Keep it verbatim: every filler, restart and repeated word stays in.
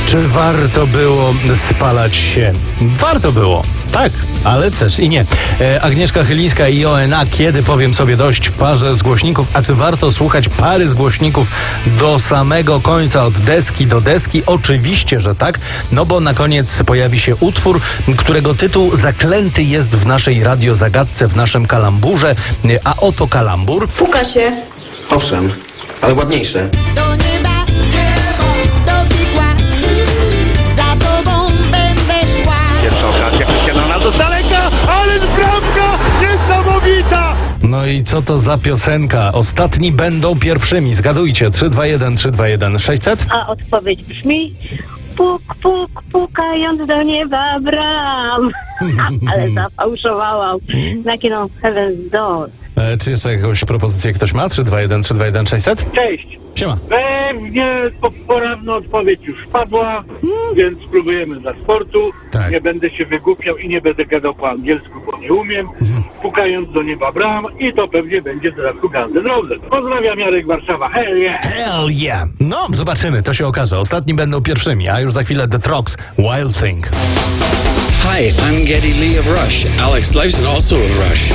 Czy warto było spalać się? Warto było. Tak, ale też i nie. E, Agnieszka Chylińska i O N A, kiedy powiem sobie dość w parze z głośników, a czy warto słuchać pary z głośników do samego końca, od deski do deski? Oczywiście, że tak, no bo na koniec pojawi się utwór, którego tytuł zaklęty jest w naszej radiozagadce, w naszym kalamburze, a oto kalambur. Puka się. Owszem, ale ładniejsze. Do nieba, do piekła, za tobą będę szła. Pierwsza okazja Cristiano Ronaldo z daleka, ależ bramka niesamowita! No i co to za piosenka? Ostatni będą pierwszymi. Zgadujcie. trzy dwa jeden trzy dwa jeden sześćset. A odpowiedź brzmi: puk, puk, pukając do nieba bram. Ale zafałszowałam. Knocking on Heaven's Door. E, czy jeszcze jakąś propozycję ktoś ma? trzy dwa jeden trzy dwa jeden sześćset? Cześć. Siema. Pewnie po, poranna odpowiedź już padła, więc spróbujemy dla sportu. Tak. Nie będę się wygłupiał i nie będę gadał po angielsku, bo nie umiem. Pukając do nieba bram i to pewnie będzie w dodatku Guns N' Roses. Pozdrawiam, Jarek, Warszawa. Hell yeah! Hell yeah! No, zobaczymy, to się okaże. Ostatni będą pierwszymi, a już za chwilę The Trogs, Wild Thing. Hi, I'm Geddy Lee of Rush. Alex Lifeson, also of Rush.